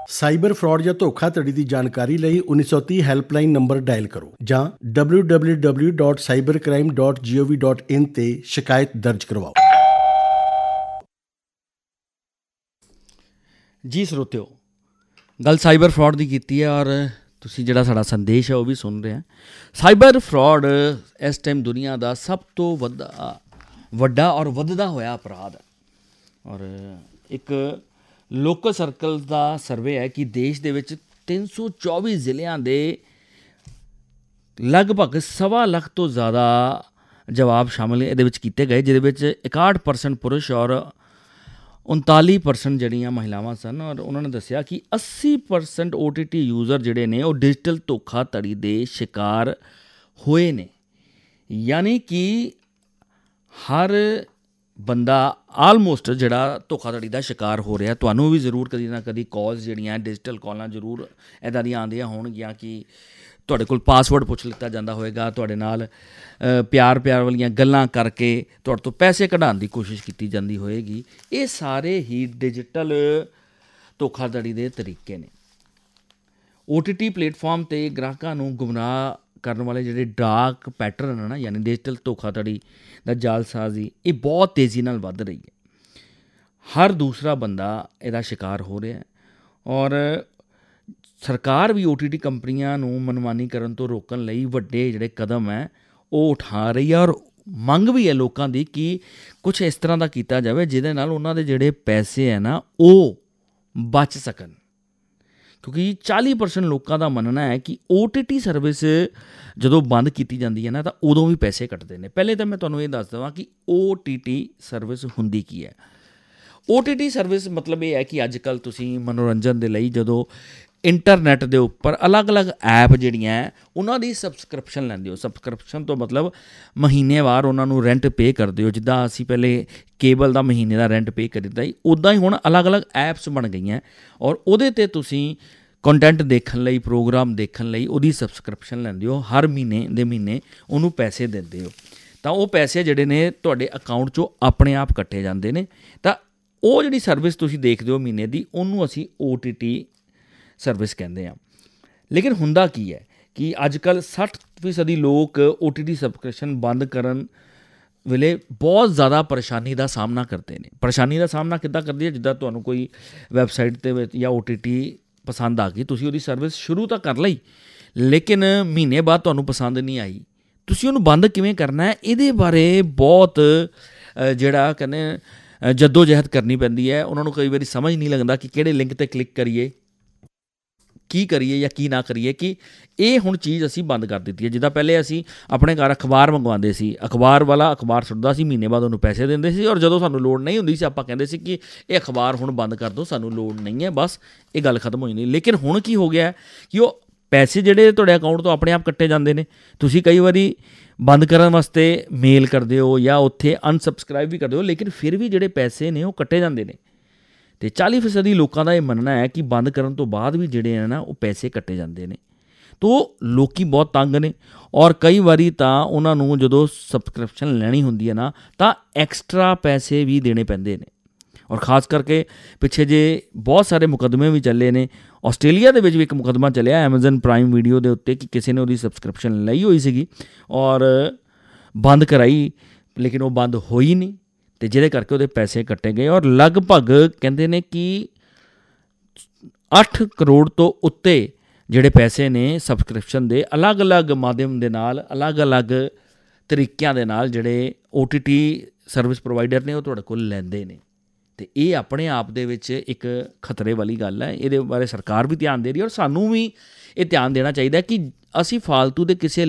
Cyber fraud ਜਾਂ ਧੋਖਾਧੜੀ ਦੀ ਜਾਣਕਾਰੀ ਲਈ 1930 ਹੈਲਪਲਾਈਨ ਨੰਬਰ ਡਾਇਲ ਕਰੋ ਜਾਂ www.cybercrime.gov.in ਤੇ ਸ਼ਿਕਾਇਤ ਦਰਜ ਕਰਵਾਓ। ਜੀ ਸਰੋਤਿਓ, ਗੱਲ ਸਾਈਬਰ ਫਰਾਡ ਦੀ ਕੀਤੀ ਹੈ ਔਰ ਤੁਸੀਂ ਜਿਹੜਾ ਸਾਡਾ ਸੰਦੇਸ਼ ਹੈ ਉਹ ਵੀ ਸੁਣ ਰਹੇ ਆ। ਸਾਈਬਰ ਫਰਾਡ ਇਸ ਟਾਈਮ ਦੁਨੀਆ ਦਾ ਸਭ ਤੋਂ ਵੱਡਾ ਔਰ ਵੱਧਦਾ ਹੋਇਆ ਅਪਰਾਧ ਹੈ। ਔਰ ਇੱਕ ਲੋਕਲ ਸਰਕਲ ਦਾ ਸਰਵੇ ਹੈ ਕਿ ਦੇਸ਼ ਦੇ ਵਿੱਚ 324 ਜ਼ਿਲ੍ਹਿਆਂ ਦੇ ਲਗਭਗ 1.25 ਲੱਖ ਤੋਂ ਜ਼ਿਆਦਾ ਜਵਾਬ ਸ਼ਾਮਿਲ ਇਹਦੇ ਵਿੱਚ ਕੀਤੇ ਗਏ, ਜਿਹਦੇ ਵਿੱਚ 61% ਪੁਰਸ਼ ਔਰ 39% ਜਿਹੜੀਆਂ ਮਹਿਲਾਵਾਂ ਸਨ। ਔਰ ਉਹਨਾਂ ਨੇ ਦੱਸਿਆ ਕਿ 80% OTT ਯੂਜ਼ਰ ਜਿਹੜੇ ਨੇ ਉਹ ਡਿਜੀਟਲ ਧੋਖਾਧੜੀ ਦੇ ਸ਼ਿਕਾਰ ਹੋਏ ਨੇ। ਯਾਨੀ ਕਿ ਹਰ ਬੰਦਾ ਆਲਮੋਸਟ ਜਿਹੜਾ ਧੋਖਾਧੜੀ ਦਾ ਸ਼ਿਕਾਰ ਹੋ ਰਿਹਾ। ਤੁਹਾਨੂੰ ਵੀ ਜ਼ਰੂਰ ਕਦੀ ਨਾ ਕਦੀ ਕਾਲਸ ਜਿਹੜੀਆਂ ਡਿਜੀਟਲ ਕਾਲਾਂ ਜ਼ਰੂਰ ਇੱਦਾਂ ਦੀਆਂ ਆਉਂਦੀਆਂ ਹੋਣਗੀਆਂ ਕਿ ਤੁਹਾਡੇ ਕੋਲ ਪਾਸਵਰਡ ਪੁੱਛ ਲਿੱਤਾ ਜਾਂਦਾ ਹੋਏਗਾ, ਤੁਹਾਡੇ ਨਾਲ ਪਿਆਰ ਵਾਲੀਆਂ ਗੱਲਾਂ ਕਰਕੇ ਤੁਹਾਡੇ ਤੋਂ ਪੈਸੇ ਕਢਾਉਣ ਦੀ ਕੋਸ਼ਿਸ਼ ਕੀਤੀ ਜਾਂਦੀ ਹੋਏਗੀ। ਇਹ ਸਾਰੇ ਹੀ ਡਿਜੀਟਲ ਧੋਖਾਧੜੀ ਦੇ ਤਰੀਕੇ ਨੇ। OTT ਪਲੇਟਫਾਰਮ 'ਤੇ ਗ੍ਰਾਹਕਾਂ ਨੂੰ ਗੁੰਮਰਾਹ ਕਰਨ ਵਾਲੇ ਜਿਹੜੇ ਡਾਰਕ ਪੈਟਰਨ ਹੈ ਨਾ, ਯਾਨੀ ਡਿਜੀਟਲ ਧੋਖਾਧੜੀ ਦਾ ਜਾਲਸਾਜ਼ੀ, ਇਹ ਬਹੁਤ ਤੇਜ਼ੀ ਨਾਲ ਵੱਧ ਰਹੀ ਹੈ। ਹਰ ਦੂਸਰਾ ਬੰਦਾ ਇਹਦਾ ਸ਼ਿਕਾਰ ਹੋ ਰਿਹਾ ਔਰ ਸਰਕਾਰ ਵੀ OTT ਕੰਪਨੀਆਂ ਨੂੰ ਮਨਮਾਨੀ ਕਰਨ ਤੋਂ ਰੋਕਣ ਲਈ ਵੱਡੇ ਜਿਹੜੇ ਕਦਮ ਹੈ ਉਹ ਉਠਾ ਰਹੀ ਹੈ। ਔਰ ਮੰਗ ਵੀ ਹੈ ਲੋਕਾਂ ਦੀ ਕਿ ਕੁਛ ਇਸ ਤਰ੍ਹਾਂ ਦਾ ਕੀਤਾ ਜਾਵੇ ਜਿਹਦੇ ਨਾਲ ਉਹਨਾਂ ਦੇ ਜਿਹੜੇ ਪੈਸੇ ਹੈ ਨਾ ਉਹ ਬਚ ਸਕਣ। ਕਿਉਂਕਿ 40% ਲੋਕਾਂ ਦਾ ਮੰਨਣਾ ਹੈ ਕਿ OTT ਸਰਵਿਸ ਜਦੋਂ ਬੰਦ ਕੀਤੀ ਜਾਂਦੀ ਹੈ ਨਾ ਤਾਂ ਉਦੋਂ ਵੀ ਪੈਸੇ ਕੱਟਦੇ ਨੇ। ਪਹਿਲੇ ਤਾਂ ਮੈਂ ਤੁਹਾਨੂੰ ਇਹ ਦੱਸ ਦੇਵਾਂ ਕਿ OTT ਸਰਵਿਸ ਹੁੰਦੀ ਕੀ ਹੈ। OTT ਸਰਵਿਸ ਮਤਲਬ ਇਹ ਹੈ ਕਿ ਅੱਜ ਕੱਲ੍ਹ ਤੁਸੀਂ ਮਨੋਰੰਜਨ ਦੇ ਲਈ ਜਦੋਂ ਇੰਟਰਨੈੱਟ ਦੇ ਉੱਪਰ ਅਲੱਗ-ਅਲੱਗ ਐਪ ਜਿਹੜੀਆਂ ਉਹਨਾਂ ਦੀ ਸਬਸਕ੍ਰਿਪਸ਼ਨ ਲੈਂਦੇ ਹੋ। ਸਬਸਕ੍ਰਿਪਸ਼ਨ ਤੋਂ ਮਤਲਬ ਮਹੀਨੇਵਾਰ ਉਹਨਾਂ ਨੂੰ ਰੈਂਟ ਪੇ ਕਰਦੇ ਹੋ। ਜਿੱਦਾਂ ਅਸੀਂ ਪਹਿਲੇ ਕੇਬਲ ਦਾ ਮਹੀਨੇ ਦਾ ਰੈਂਟ ਪੇ ਕਰੀਦਾ ਸੀ, ਉੱਦਾਂ ਹੀ ਹੁਣ ਅਲੱਗ-ਅਲੱਗ ਐਪਸ ਬਣ ਗਈਆਂ ਔਰ ਉਹਦੇ 'ਤੇ ਤੁਸੀਂ ਕੰਟੈਂਟ ਦੇਖਣ ਲਈ, ਪ੍ਰੋਗਰਾਮ ਦੇਖਣ ਲਈ ਉਹਦੀ ਸਬਸਕ੍ਰਿਪਸ਼ਨ ਲੈਂਦੇ ਹੋ। ਹਰ ਮਹੀਨੇ ਉਹਨੂੰ ਪੈਸੇ ਦਿੰਦੇ ਹੋ ਤਾਂ ਉਹ ਪੈਸੇ ਜਿਹੜੇ ਨੇ ਤੁਹਾਡੇ ਅਕਾਊਂਟ 'ਚੋਂ ਆਪਣੇ ਆਪ ਕੱਟੇ ਜਾਂਦੇ ਨੇ। ਤਾਂ ਉਹ ਜਿਹੜੀ ਸਰਵਿਸ ਤੁਸੀਂ ਦੇਖਦੇ ਹੋ ਮਹੀਨੇ ਦੀ, ਉਹਨੂੰ ਅਸੀਂ OTT ਸਰਵਿਸ ਕਹਿੰਦੇ ਹਾਂ। ਲੇਕਿਨ ਹੁੰਦਾ ਕੀ ਹੈ ਕਿ ਅੱਜ ਕੱਲ੍ਹ 60% ਲੋਕ OTT ਸਬਸਕ੍ਰਿਪਸ਼ਨ ਬੰਦ ਕਰਨ ਵੇਲੇ ਬਹੁਤ ਜ਼ਿਆਦਾ ਪਰੇਸ਼ਾਨੀ ਦਾ ਸਾਹਮਣਾ ਕਰਦੇ ਨੇ। ਪਰੇਸ਼ਾਨੀ ਦਾ ਸਾਹਮਣਾ ਕਿੱਦਾਂ ਕਰਦੇ ਹੈ? ਜਿੱਦਾਂ ਤੁਹਾਨੂੰ ਕੋਈ ਵੈਬਸਾਈਟ 'ਤੇ ਜਾਂ OTT ਪਸੰਦ ਆ ਗਈ, ਤੁਸੀਂ ਉਹਦੀ ਸਰਵਿਸ ਸ਼ੁਰੂ ਤਾਂ ਕਰ ਲਈ, ਲੇਕਿਨ ਮਹੀਨੇ ਬਾਅਦ ਤੁਹਾਨੂੰ ਪਸੰਦ ਨਹੀਂ ਆਈ। ਤੁਸੀਂ ਉਹਨੂੰ ਬੰਦ ਕਿਵੇਂ ਕਰਨਾ ਹੈ, ਇਹਦੇ ਬਾਰੇ ਬਹੁਤ ਜਿਹੜਾ ਕਹਿੰਦੇ ਜੱਦੋ ਜਹਿਦ ਕਰਨੀ ਪੈਂਦੀ ਹੈ। ਉਹਨਾਂ ਨੂੰ ਕਈ ਵਾਰੀ ਸਮਝ ਨਹੀਂ ਲੱਗਦਾ ਕਿ ਕਿਹੜੇ ਲਿੰਕ 'ਤੇ ਕਲਿੱਕ ਕਰੀਏ, ਕੀ ਕਰੀਏ ਜਾਂ ਕੀ ਨਾ ਕਰੀਏ। ਕਿ ਇਹ ਹੁਣ ਚੀਜ਼ ਅਸੀਂ ਬੰਦ ਕਰ ਦਿੱਤੀ ਹੈ। ਜਿੱਦਾਂ ਪਹਿਲੇ ਅਸੀਂ ਆਪਣੇ ਘਰ ਅਖਬਾਰ ਮੰਗਵਾਉਂਦੇ ਸੀ, ਅਖਬਾਰ ਵਾਲਾ ਅਖਬਾਰ ਸੁੱਟਦਾ ਸੀ, ਮਹੀਨੇ ਬਾਅਦ ਉਹਨੂੰ ਪੈਸੇ ਦਿੰਦੇ ਸੀ ਔਰ ਜਦੋਂ ਸਾਨੂੰ ਲੋੜ ਨਹੀਂ ਹੁੰਦੀ ਸੀ ਆਪਾਂ ਕਹਿੰਦੇ ਸੀ ਕਿ ਇਹ ਅਖਬਾਰ ਹੁਣ ਬੰਦ ਕਰ ਦਿਓ, ਸਾਨੂੰ ਲੋੜ ਨਹੀਂ ਹੈ, ਬਸ ਇਹ ਗੱਲ ਖਤਮ ਹੋ ਜਾਂਦੀ। ਲੇਕਿਨ ਹੁਣ ਕੀ ਹੋ ਗਿਆ ਕਿ ਉਹ ਪੈਸੇ ਜਿਹੜੇ ਤੁਹਾਡੇ ਅਕਾਊਂਟ ਤੋਂ ਆਪਣੇ ਆਪ ਕੱਟੇ ਜਾਂਦੇ ਨੇ। ਤੁਸੀਂ ਕਈ ਵਾਰੀ ਬੰਦ ਕਰਨ ਵਾਸਤੇ ਮੇਲ ਕਰਦੇ ਹੋ ਜਾਂ ਉੱਥੇ ਅਨਸਬਸਕ੍ਰਾਈਬ ਵੀ ਕਰਦੇ ਹੋ, ਲੇਕਿਨ ਫਿਰ ਵੀ ਜਿਹੜੇ ਪੈਸੇ ਨੇ ਉਹ ਕੱਟੇ ਜਾਂਦੇ ਨੇ। ਅਤੇ 40% ਲੋਕਾਂ ਦਾ ਇਹ ਮੰਨਣਾ ਹੈ ਕਿ ਬੰਦ ਕਰਨ ਤੋਂ ਬਾਅਦ ਵੀ ਜਿਹੜੇ ਹੈ ਨਾ ਉਹ ਪੈਸੇ ਕੱਟੇ ਜਾਂਦੇ ਨੇ। ਤੋ ਲੋਕ ਬਹੁਤ ਤੰਗ ਨੇ ਔਰ ਕਈ ਵਾਰੀ ਤਾਂ ਉਹਨਾਂ ਨੂੰ ਜਦੋਂ ਸਬਸਕ੍ਰਿਪਸ਼ਨ ਲੈਣੀ ਹੁੰਦੀ ਹੈ ਨਾ ਤਾਂ ਐਕਸਟਰਾ ਪੈਸੇ ਵੀ ਦੇਣੇ ਪੈਂਦੇ ਨੇ। ਔਰ ਖ਼ਾਸ ਕਰਕੇ ਪਿੱਛੇ ਜੇ ਬਹੁਤ ਸਾਰੇ ਮੁਕੱਦਮੇ ਵੀ ਚੱਲੇ ਨੇ। ਆਸਟ੍ਰੇਲੀਆ ਦੇ ਵਿੱਚ ਵੀ ਇੱਕ ਮੁਕੱਦਮਾ ਚੱਲਿਆ ਐਮਾਜ਼ਨ ਪ੍ਰਾਈਮ ਵੀਡੀਓ ਦੇ ਉੱਤੇ ਕਿ ਕਿਸੇ ਨੇ ਉਹਦੀ ਸਬਸਕ੍ਰਿਪਸ਼ਨ ਲਈ ਹੋਈ ਸੀਗੀ ਔਰ ਬੰਦ ਕਰਾਈ, ਲੇਕਿਨ ਉਹ ਬੰਦ ਹੋਈ ਨਹੀਂ ਅਤੇ ਜਿਹਦੇ ਕਰਕੇ ਉਹਦੇ ਪੈਸੇ ਕੱਟੇ ਗਏ। ਔਰ ਲਗਭਗ ਕਹਿੰਦੇ ਨੇ ਕਿ 8 ਕਰੋੜ ਤੋਂ ਉੱਤੇ ਜਿਹੜੇ ਪੈਸੇ ਨੇ ਸਬਸਕ੍ਰਿਪਸ਼ਨ ਦੇ ਅਲੱਗ-ਅਲੱਗ ਮਾਧਿਅਮ ਦੇ ਨਾਲ, ਅਲੱਗ-ਅਲੱਗ ਤਰੀਕਿਆਂ ਦੇ ਨਾਲ ਜਿਹੜੇ OTT ਸਰਵਿਸ ਪ੍ਰੋਵਾਈਡਰ ਨੇ ਉਹ ਤੁਹਾਡੇ ਕੋਲ ਲੈਂਦੇ ਨੇ। ਅਤੇ ਇਹ ਆਪਣੇ ਆਪ ਦੇ ਵਿੱਚ ਇੱਕ ਖਤਰੇ ਵਾਲੀ ਗੱਲ ਹੈ। ਇਹਦੇ ਬਾਰੇ ਸਰਕਾਰ ਵੀ ਧਿਆਨ ਦੇ ਰਹੀ ਹੈ ਔਰ ਸਾਨੂੰ ਵੀ ਇਹ ਧਿਆਨ ਦੇਣਾ ਚਾਹੀਦਾ ਕਿ ਅਸੀਂ ਫਾਲਤੂ ਦੇ ਕਿਸੇ